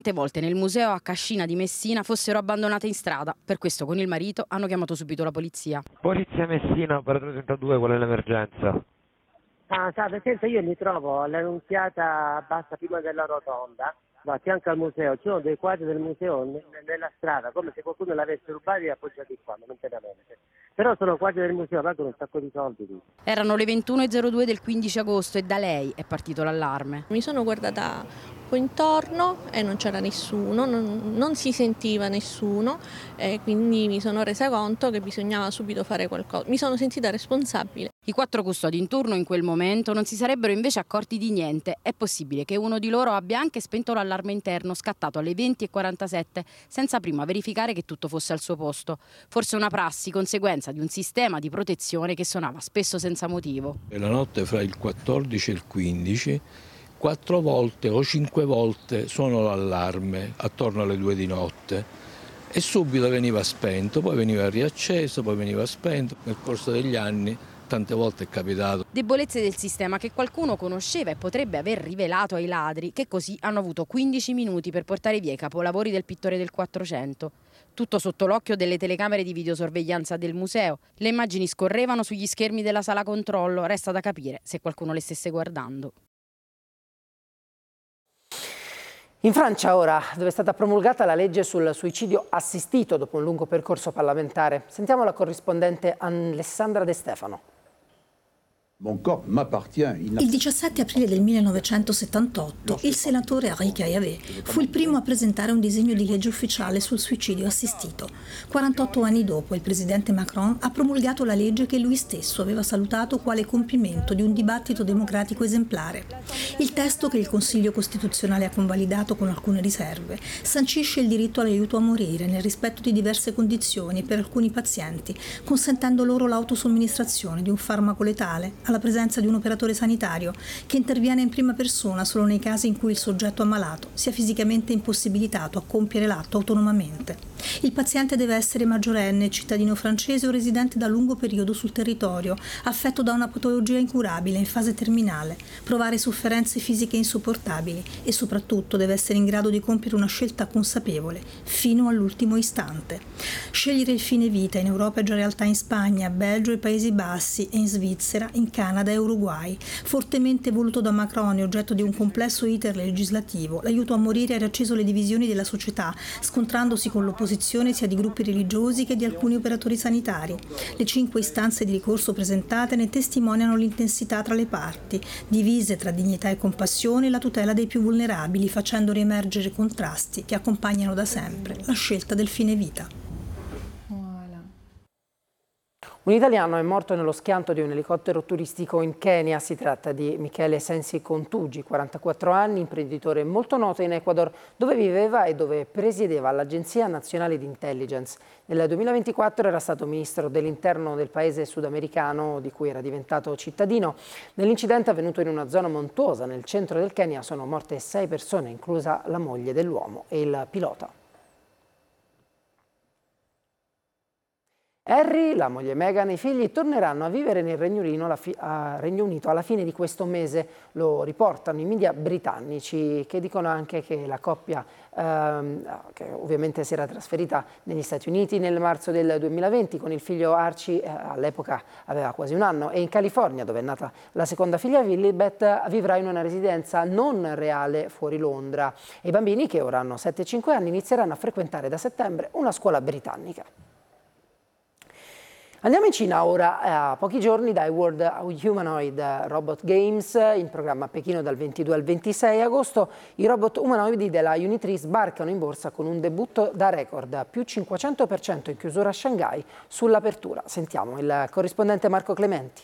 Tante volte nel museo a Cascina di Messina fossero abbandonate in strada. Per questo con il marito hanno chiamato subito la polizia. Polizia Messina, operatore 32, qual è l'emergenza? Salve, senta, io mi trovo all'Annunziata bassa prima della rotonda, a fianco al museo. Ci sono dei quadri del museo nella strada, come se qualcuno l'avesse rubati e appoggiati qua momentaneamente. Però sono quadri del museo, pagano un sacco di soldi. Erano le 21:02 del 15 agosto e da lei è partito l'allarme. Mi sono guardata un po' intorno e non c'era nessuno, non si sentiva nessuno e quindi mi sono resa conto che bisognava subito fare qualcosa. Mi sono sentita responsabile. I 4 custodi in turno in quel momento non si sarebbero invece accorti di niente. È possibile che uno di loro abbia anche spento l'allarme interno scattato alle 20:47 senza prima verificare che tutto fosse al suo posto. Forse una prassi, conseguenza di un sistema di protezione che suonava spesso senza motivo. La notte fra il 14 e il 15 4 volte o 5 volte suonò l'allarme attorno alle 2 di notte e subito veniva spento, poi veniva riacceso, poi veniva spento. Nel corso degli anni tante volte è capitato. Debolezze del sistema che qualcuno conosceva e potrebbe aver rivelato ai ladri, che così hanno avuto 15 minuti per portare via i capolavori del pittore del 400. Tutto sotto l'occhio delle telecamere di videosorveglianza del museo. Le immagini scorrevano sugli schermi della sala controllo, resta da capire se qualcuno le stesse guardando. In Francia ora, dove è stata promulgata la legge sul suicidio assistito dopo un lungo percorso parlamentare. Sentiamo la corrispondente Alessandra De Stefano. Il 17 aprile del 1978 il senatore Henri Caillavet fu il primo a presentare un disegno di legge ufficiale sul suicidio assistito. 48 anni dopo il presidente Macron ha promulgato la legge che lui stesso aveva salutato quale compimento di un dibattito democratico esemplare. Il testo, che il Consiglio Costituzionale ha convalidato con alcune riserve, sancisce il diritto all'aiuto a morire nel rispetto di diverse condizioni per alcuni pazienti, consentendo loro l'autosomministrazione di un farmaco letale alla presenza di un operatore sanitario che interviene in prima persona solo nei casi in cui il soggetto ammalato sia fisicamente impossibilitato a compiere l'atto autonomamente. Il paziente deve essere maggiorenne, cittadino francese o residente da lungo periodo sul territorio, affetto da una patologia incurabile in fase terminale, provare sofferenze fisiche insopportabili e soprattutto deve essere in grado di compiere una scelta consapevole fino all'ultimo istante. Scegliere il fine vita in Europa è già realtà in Spagna, Belgio e Paesi Bassi e in Svizzera, in Canada e Uruguay. Fortemente voluto da Macron e oggetto di un complesso iter legislativo, l'aiuto a morire ha riacceso le divisioni della società, scontrandosi con l'opposizione sia di gruppi religiosi che di alcuni operatori sanitari. Le 5 istanze di ricorso presentate ne testimoniano l'intensità tra le parti, divise tra dignità e compassione e la tutela dei più vulnerabili, facendo riemergere contrasti che accompagnano da sempre la scelta del fine vita. Un italiano è morto nello schianto di un elicottero turistico in Kenya. Si tratta di Michele Sensi Contugi, 44 anni, imprenditore molto noto in Ecuador, dove viveva e dove presiedeva l'Agenzia Nazionale di Intelligence. Nel 2024 era stato ministro dell'interno del paese sudamericano di cui era diventato cittadino. Nell'incidente avvenuto in una zona montuosa nel centro del Kenya sono morte 6 persone, inclusa la moglie dell'uomo e il pilota. Harry, la moglie Meghan e i figli torneranno a vivere nel Regno Unito alla fine di questo mese, lo riportano i media britannici, che dicono anche che la coppia, che ovviamente si era trasferita negli Stati Uniti nel marzo del 2020 con il figlio Archie, all'epoca aveva quasi 1 anno, e in California, dove è nata la seconda figlia Lilibet, vivrà in una residenza non reale fuori Londra. E i bambini, che ora hanno 7 e 5 anni, inizieranno a frequentare da settembre una scuola britannica. Andiamo in Cina ora, a pochi giorni dai World Humanoid Robot Games, in programma a Pechino dal 22 al 26 agosto. I robot umanoidi della Unitree sbarcano in borsa con un debutto da record, più 500% in chiusura a Shanghai sull'apertura. Sentiamo il corrispondente Marco Clementi.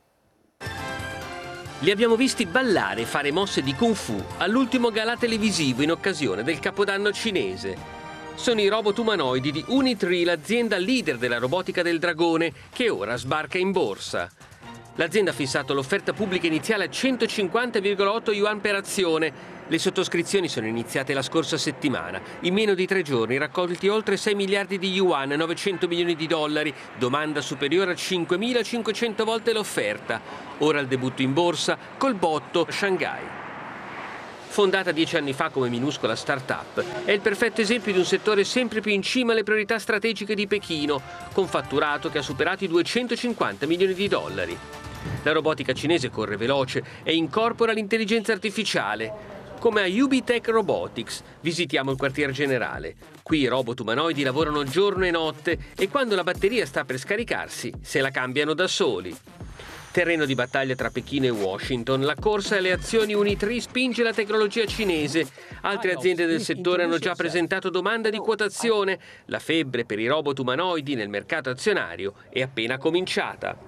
Li abbiamo visti ballare e fare mosse di Kung Fu all'ultimo galà televisivo in occasione del Capodanno cinese. Sono i robot umanoidi di Unitree, l'azienda leader della robotica del dragone, che ora sbarca in borsa. L'azienda ha fissato l'offerta pubblica iniziale a 150,8 yuan per azione. Le sottoscrizioni sono iniziate la scorsa settimana. In meno di 3 giorni raccolti oltre 6 miliardi di yuan, 900 milioni di dollari, domanda superiore a 5.500 volte l'offerta. Ora il debutto in borsa col botto Shanghai. Fondata 10 anni fa come minuscola start-up, è il perfetto esempio di un settore sempre più in cima alle priorità strategiche di Pechino, con fatturato che ha superato i 250 milioni di dollari. La robotica cinese corre veloce e incorpora l'intelligenza artificiale. Come a UBTech Robotics, visitiamo il quartier generale. Qui i robot umanoidi lavorano giorno e notte e quando la batteria sta per scaricarsi, se la cambiano da soli. Terreno di battaglia tra Pechino e Washington, la corsa alle azioni Unitree spinge la tecnologia cinese. Altre aziende del settore hanno già presentato domanda di quotazione. La febbre per i robot umanoidi nel mercato azionario è appena cominciata.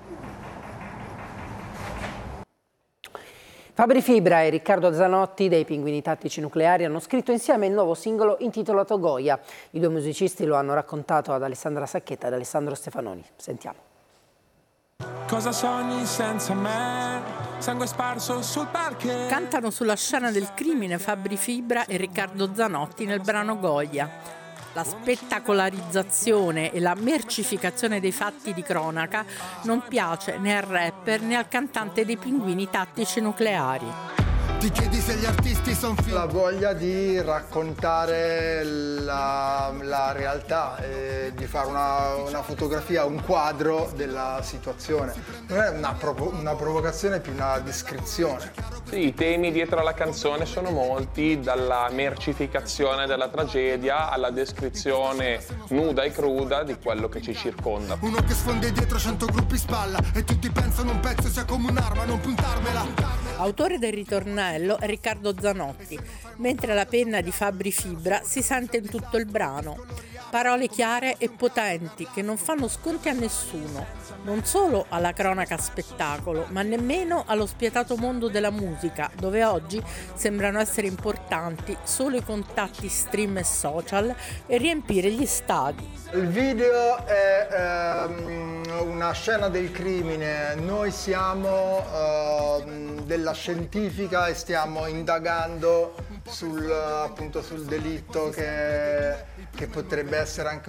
Fabri Fibra e Riccardo Zanotti dei Pinguini Tattici Nucleari hanno scritto insieme il nuovo singolo intitolato Goya. I due musicisti lo hanno raccontato ad Alessandra Sacchetta e ad Alessandro Stefanoni. Sentiamo. Cosa sogni senza me? Sangue sparso sul parquet. Cantano sulla scena del crimine Fabri Fibra e Riccardo Zanotti nel brano Goya. La spettacolarizzazione e la mercificazione dei fatti di cronaca non piace né al rapper né al cantante dei Pinguini Tattici Nucleari. Ti chiedi se gli artisti sono figli. La voglia di raccontare la realtà, di fare una fotografia, un quadro della situazione. Non è una provocazione, più una descrizione. Sì, i temi dietro alla canzone sono molti, dalla mercificazione della tragedia alla descrizione nuda e cruda di quello che ci circonda. Uno che sfonde dietro 100 gruppi spalla e tutti pensano un pezzo sia come un'arma, non puntarmela. Autore del ritornello è Riccardo Zanotti, mentre la penna di Fabri Fibra si sente in tutto il brano. Parole chiare e potenti che non fanno sconti a nessuno, non solo alla cronaca spettacolo, ma nemmeno allo spietato mondo della musica, dove oggi sembrano essere importanti solo i contatti stream e social e riempire gli stadi. Il video è una scena del crimine, noi siamo della scientifica e stiamo indagando sul delitto che potrebbe essere anche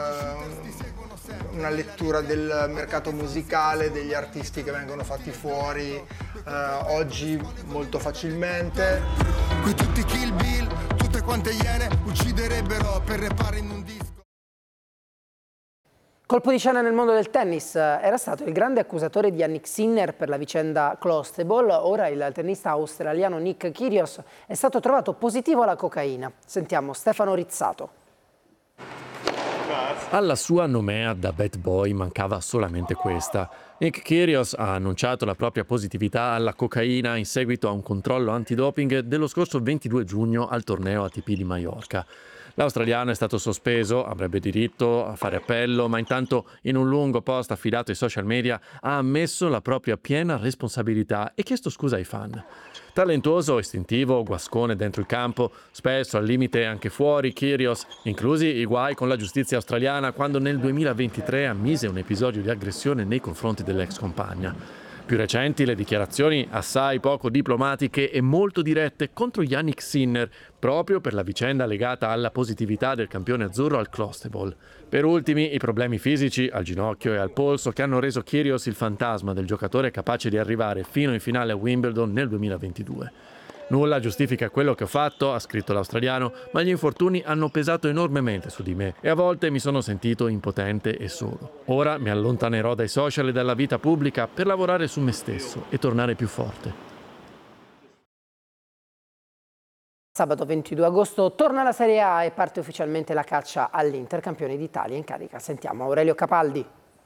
una lettura del mercato musicale, degli artisti che vengono fatti fuori oggi molto facilmente. Qui tutti Kill Bill, tutte quante iene ucciderebbero per repare in un disco. Colpo di scena nel mondo del tennis. Era stato il grande accusatore di Jannik Sinner per la vicenda Clostebol. Ora il tennista australiano Nick Kyrgios è stato trovato positivo alla cocaina. Sentiamo Stefano Rizzato. Alla sua nomea da bad boy mancava solamente questa. Nick Kyrgios ha annunciato la propria positività alla cocaina in seguito a un controllo antidoping dello scorso 22 giugno al torneo ATP di Maiorca. L'australiano è stato sospeso, avrebbe diritto a fare appello, ma intanto in un lungo post affidato ai social media ha ammesso la propria piena responsabilità e chiesto scusa ai fan. Talentuoso, istintivo, guascone dentro il campo, spesso al limite anche fuori, Kyrgios, inclusi i guai con la giustizia australiana quando nel 2023 ammise un episodio di aggressione nei confronti dell'ex compagna. Più recenti le dichiarazioni assai poco diplomatiche e molto dirette contro Jannik Sinner, proprio per la vicenda legata alla positività del campione azzurro al Clostebol. Per ultimi i problemi fisici al ginocchio e al polso che hanno reso Kyrgios il fantasma del giocatore capace di arrivare fino in finale a Wimbledon nel 2022. Nulla giustifica quello che ho fatto, ha scritto l'australiano, ma gli infortuni hanno pesato enormemente su di me e a volte mi sono sentito impotente e solo. Ora mi allontanerò dai social e dalla vita pubblica per lavorare su me stesso e tornare più forte. Sabato 22 agosto torna la Serie A e parte ufficialmente la caccia all'Inter, campione d'Italia in carica. Sentiamo Aurelio Capaldi.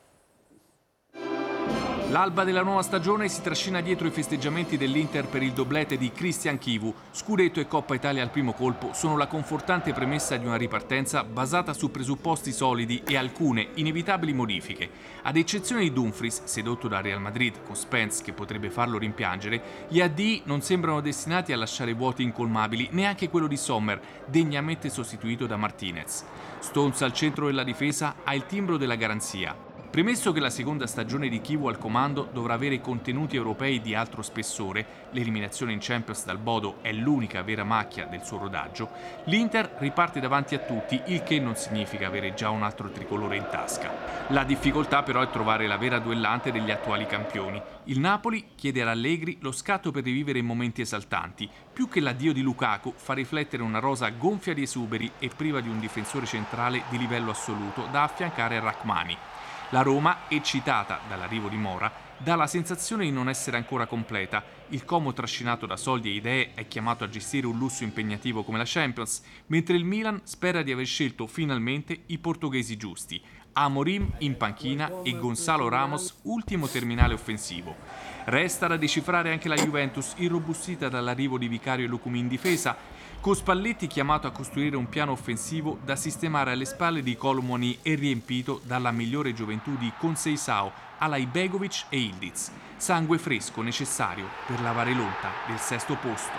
L'alba della nuova stagione si trascina dietro i festeggiamenti dell'Inter per il doblete di Christian Chivu. Scudetto e Coppa Italia al primo colpo sono la confortante premessa di una ripartenza basata su presupposti solidi e alcune inevitabili modifiche. Ad eccezione di Dumfries, sedotto da Real Madrid con Spence che potrebbe farlo rimpiangere, gli AD non sembrano destinati a lasciare vuoti incolmabili, neanche quello di Sommer, degnamente sostituito da Martinez. Stones al centro della difesa ha il timbro della garanzia. Premesso che la seconda stagione di Chivu al comando dovrà avere contenuti europei di altro spessore, l'eliminazione in Champions dal Bodo è l'unica vera macchia del suo rodaggio, l'Inter riparte davanti a tutti, il che non significa avere già un altro tricolore in tasca. La difficoltà però è trovare la vera duellante degli attuali campioni. Il Napoli chiede all'Allegri lo scatto per rivivere i momenti esaltanti. Più che l'addio di Lukaku fa riflettere una rosa gonfia di esuberi e priva di un difensore centrale di livello assoluto da affiancare a Rachmani. La Roma, eccitata dall'arrivo di Mora, dà la sensazione di non essere ancora completa. Il Como, trascinato da soldi e idee, è chiamato a gestire un lusso impegnativo come la Champions, mentre il Milan spera di aver scelto finalmente i portoghesi giusti. Amorim in panchina e Gonzalo Ramos ultimo terminale offensivo. Resta da decifrare anche la Juventus, irrobustita dall'arrivo di Vicario e Lukumi in difesa, con Spalletti chiamato a costruire un piano offensivo da sistemare alle spalle di Colomoni e riempito dalla migliore gioventù di Conceição, Alaibegovic e Ildiz. Sangue fresco necessario per lavare l'onta del sesto posto.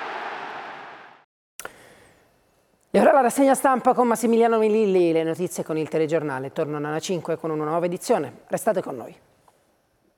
E ora la rassegna stampa con Massimiliano Melilli, le notizie con il telegiornale tornano alle 5 con una nuova edizione. Restate con noi.